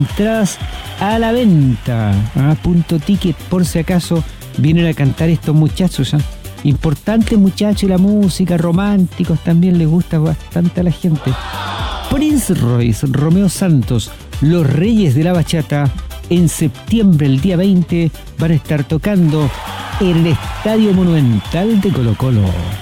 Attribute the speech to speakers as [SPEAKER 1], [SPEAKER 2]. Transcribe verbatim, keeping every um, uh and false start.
[SPEAKER 1] entradas a la venta. Ah, punto ticket, por si acaso vienen a cantar estos muchachos. ¿eh? Importantes muchachos, y la música, románticos, también les gusta bastante a la gente. Prince Royce, Romeo Santos, los Reyes de la Bachata, en septiembre, el día veinte, van a estar tocando en el Estadio Monumental de Colo Colo.